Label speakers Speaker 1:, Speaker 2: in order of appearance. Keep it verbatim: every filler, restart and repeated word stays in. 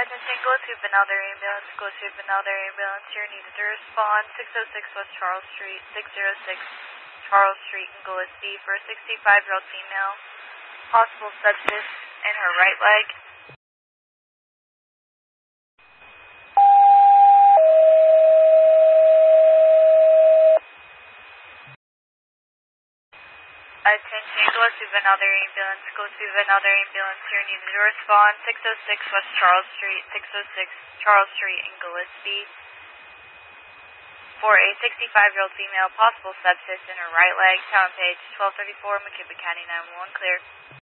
Speaker 1: Attention, go to another ambulance, go to another ambulance. You're needed to respond. six oh six West Charles Street, six oh six Charles Street in Gillespie for a sixty-five-year-old female. Possible sepsis in her right leg. Attention, go to another ambulance, go to another ambulance. You're needed to respond. six oh six West Charles Street, six oh six Charles Street in Gillespie for a sixty-five-year-old female. Possible sepsis in her right leg. Town page twelve thirty-four, McKibbin County nine one one, clear.